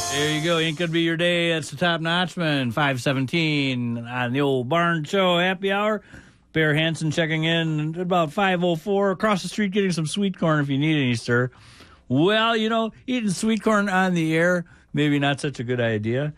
There you go. Ain't gonna be your day. That's the Top Notchman. 517 on the old Barn Show happy hour. Bear Hansen checking in at about 5:04 across the street, getting some sweet corn if you need any, sir. Well, eating sweet corn on the air, maybe not such a good idea.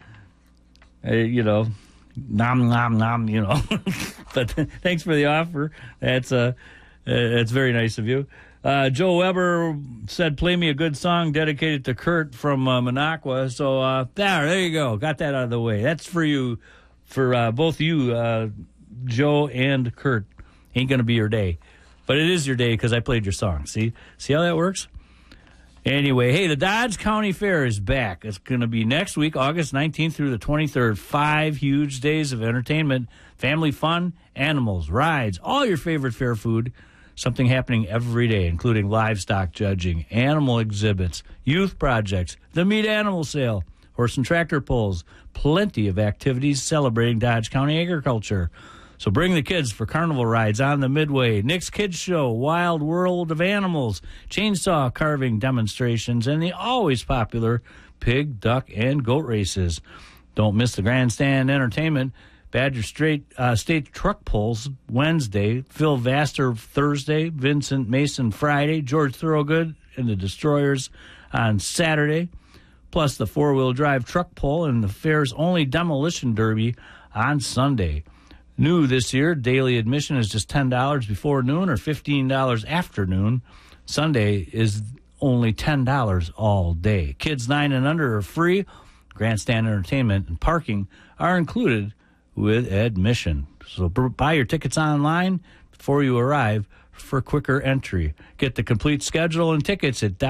Nom nom nom. But thanks for the offer. That's very nice of you. Joe Weber said, play me a good song dedicated to Kurt from Minocqua. So there you go. Got that out of the way. That's for you, for both you, Joe and Kurt. Ain't going to be your day. But it is your day because I played your song. See how that works? Anyway, hey, the Dodge County Fair is back. It's going to be next week, August 19th through the 23rd. 5 huge days of entertainment, family fun, animals, rides, all your favorite fair food. Something happening every day, including livestock judging, animal exhibits, youth projects, the meat animal sale, horse and tractor pulls, plenty of activities celebrating Dodge County agriculture. So bring the kids for carnival rides on the Midway, Nick's Kids Show, Wild World of Animals, chainsaw carving demonstrations, and the always popular pig, duck, and goat races. Don't miss the grandstand entertainment. Badger State Truck Pulls Wednesday, Phil Vaster Thursday, Vincent Mason Friday, George Thorogood and the Destroyers on Saturday, plus the four-wheel drive truck pull and the fair's only demolition derby on Sunday. New this year, daily admission is just $10 before noon or $15 after noon. Sunday is only $10 all day. Kids 9 and under are free. Grandstand entertainment and parking are included with admission. So buy your tickets online before you arrive for quicker entry. Get the complete schedule and tickets at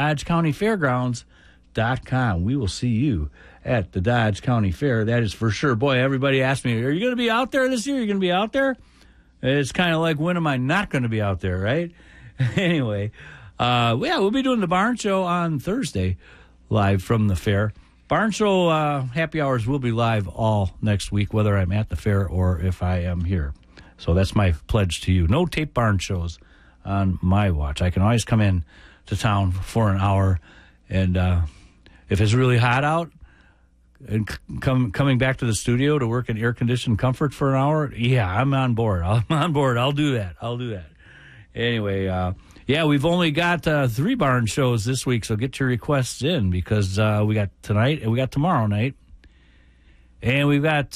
DodgeCountyFairgrounds.com. We will see you at the Dodge County Fair. That is for sure. Boy, everybody asked me, are you going to be out there this year? Are you going to be out there? It's kind of like, when am I not going to be out there, right? Anyway, we'll be doing the Barn Show on Thursday live from the fair. Barn Show happy hours will be live all next week, whether I'm at the fair or if I am here. So that's my pledge to you. No tape barn shows on my watch. I can always come in to town for an hour, and if it's really hot out, and coming back to the studio to work in air-conditioned comfort for an hour, yeah, I'm on board. I'm on board. I'll do that. Anyway, we've only got 3 barn shows this week, so get your requests in because we got tonight and we got tomorrow night. And we've got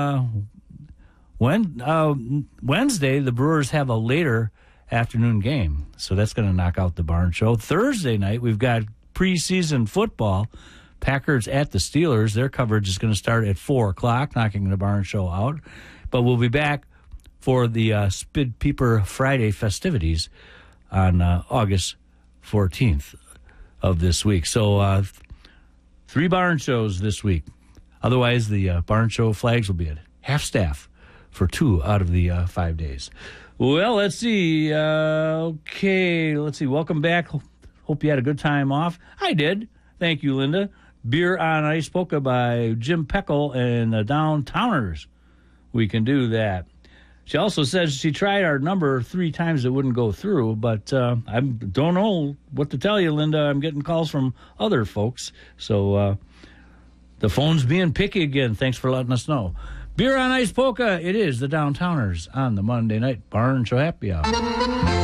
Wednesday, the Brewers have a later afternoon game, so that's going to knock out the barn show. Thursday night, we've got preseason football. Packers at the Steelers. Their coverage is going to start at 4 o'clock, knocking the barn show out. But we'll be back for the Spid Peeper Friday festivities on August 14th of this week. So 3 barn shows this week. Otherwise, the barn show flags will be at half staff for 2 out of the 5 days. Well, let's see. Let's see. Welcome back. Hope you had a good time off. I did. Thank you, Linda. Beer on Ice Polka by Jim Peckle and the Downtowners. We can do that. She also says she tried our number 3 times. It wouldn't go through, but I don't know what to tell you, Linda. I'm getting calls from other folks. So the phone's being picky again. Thanks for letting us know. Beer on Ice Polka. It is the Downtowners on the Monday Night Barn Show Happy Hour.